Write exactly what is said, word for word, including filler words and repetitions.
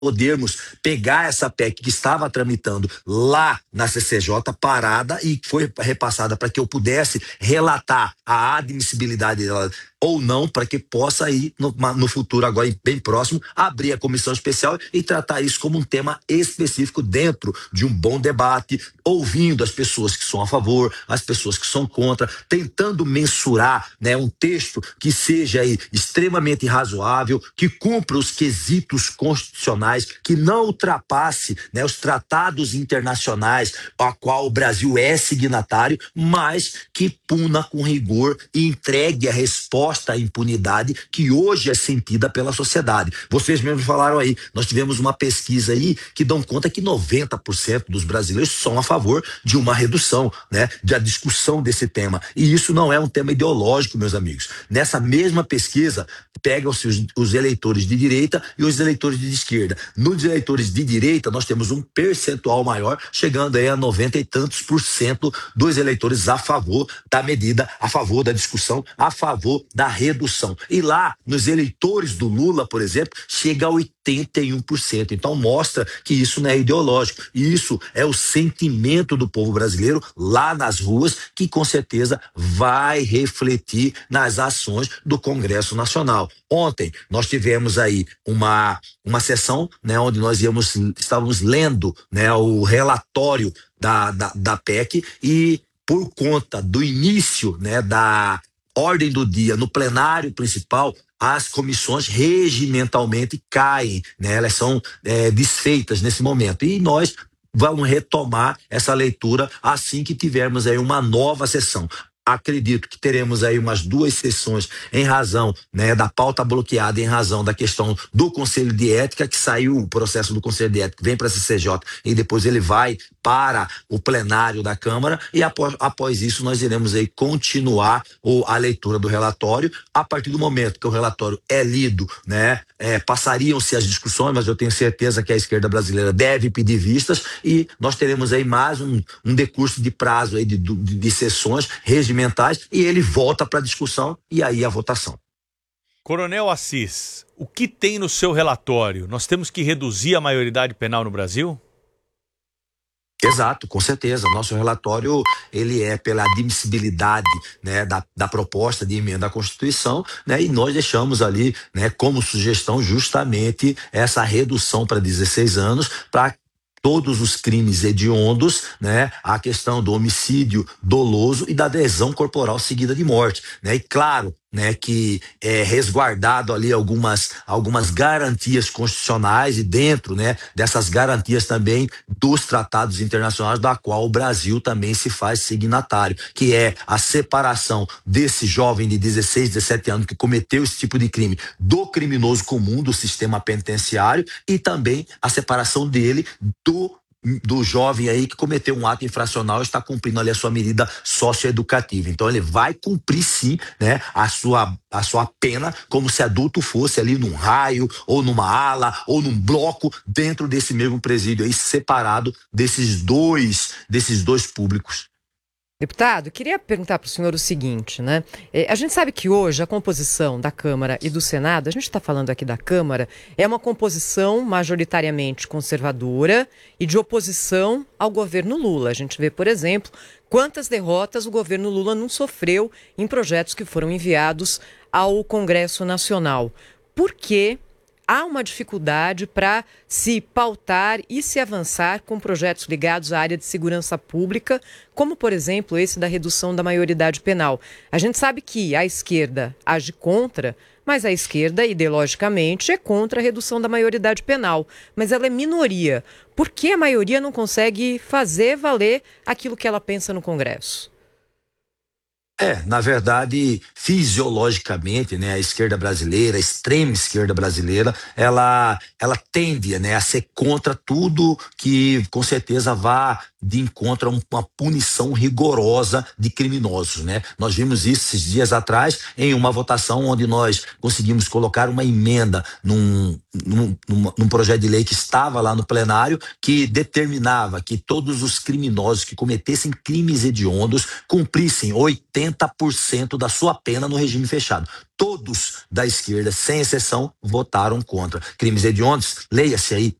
podermos pegar essa P E C que estava tramitando lá na C C J parada e foi repassada para que eu pudesse relatar a admissibilidade dela ou não, para que possa ir no, no futuro, agora bem próximo, abrir a comissão especial e tratar isso como um tema específico dentro de um bom debate, ouvindo as pessoas que são a favor, as pessoas que são contra, tentando mensurar, né, um texto que seja aí extremamente razoável, que cumpra os quesitos constitucionais, que não ultrapasse, né, os tratados internacionais a qual o Brasil é signatário, mas que puna com rigor e entregue a resposta à impunidade que hoje é sentida pela sociedade. Vocês mesmos falaram aí, nós tivemos uma pesquisa aí que dão conta que noventa por cento dos brasileiros são a favor de uma redução, né, da discussão desse tema. E isso não é um tema ideológico, meus amigos. Nessa mesma pesquisa, pegam-se os, os eleitores de direita e os eleitores de esquerda. Nos eleitores de direita, nós temos um percentual maior, chegando aí a noventa e tantos por cento dos eleitores a favor da medida, a favor da discussão, a favor da redução. E lá, nos eleitores do Lula, por exemplo, chega a oitenta e um por cento. Então mostra que isso não é ideológico. E isso é o sentimento do povo brasileiro lá nas ruas, que com certeza vai refletir nas ações do Congresso Nacional. Ontem nós tivemos aí uma, uma sessão, né, onde nós íamos, estávamos lendo, né, o relatório da, da, da P E C, e por conta do início, né, da ordem do dia no plenário principal, as comissões regimentalmente caem, né, elas são é, desfeitas nesse momento. E nós vamos retomar essa leitura assim que tivermos aí uma nova sessão. Acredito que teremos aí umas duas sessões em razão, né, da pauta bloqueada, em razão da questão do Conselho de Ética, que saiu o processo do Conselho de Ética, vem para a C C J e depois ele vai para o plenário da Câmara, e após, após isso nós iremos aí continuar o, a leitura do relatório. A partir do momento que o relatório é lido, né, é, passariam-se as discussões, mas eu tenho certeza que a esquerda brasileira deve pedir vistas, e nós teremos aí mais um, um decurso de prazo aí de, de, de sessões regimentais, e ele volta para a discussão e aí a votação. Coronel Assis, o que tem no seu relatório? Nós temos que reduzir a maioridade penal no Brasil? Exato, com certeza. Nosso relatório, ele é pela admissibilidade, né, da, da proposta de emenda à Constituição, né, e nós deixamos ali, né, como sugestão justamente essa redução para dezesseis anos, para todos os crimes hediondos, né, a questão do homicídio doloso e da lesão corporal seguida de morte, né, e claro, né, que é resguardado ali algumas, algumas garantias constitucionais, e dentro, né, dessas garantias também dos tratados internacionais, da qual o Brasil também se faz signatário, que é a separação desse jovem de dezesseis, dezessete anos que cometeu esse tipo de crime do criminoso comum do sistema penitenciário, e também a separação dele do do jovem aí que cometeu um ato infracional e está cumprindo ali a sua medida socioeducativa. Então ele vai cumprir sim, né, a sua, a sua pena, como se adulto fosse ali num raio, ou numa ala, ou num bloco, dentro desse mesmo presídio aí, separado desses dois, desses dois públicos. Deputado, queria perguntar para o senhor o seguinte, né? É, a gente sabe que hoje a composição da Câmara e do Senado, a gente está falando aqui da Câmara, é uma composição majoritariamente conservadora e de oposição ao governo Lula. A gente vê, por exemplo, quantas derrotas o governo Lula não sofreu em projetos que foram enviados ao Congresso Nacional. Por que há uma dificuldade para se pautar e se avançar com projetos ligados à área de segurança pública, como, por exemplo, esse da redução da maioridade penal? A gente sabe que a esquerda age contra, mas a esquerda, ideologicamente, é contra a redução da maioridade penal. Mas ela é minoria. Por que a maioria não consegue fazer valer aquilo que ela pensa no Congresso? É, na verdade, fisiologicamente, né, a esquerda brasileira, a extrema esquerda brasileira, ela, ela tende, né, a ser contra tudo que, com certeza, vá de encontro a uma punição rigorosa de criminosos, né? Nós vimos isso esses dias atrás em uma votação onde nós conseguimos colocar uma emenda num, num, num, num projeto de lei que estava lá no plenário, que determinava que todos os criminosos que cometessem crimes hediondos cumprissem oitenta por cento da sua pena no regime fechado. Todos da esquerda, sem exceção, votaram contra. Crimes hediondos, leia-se aí,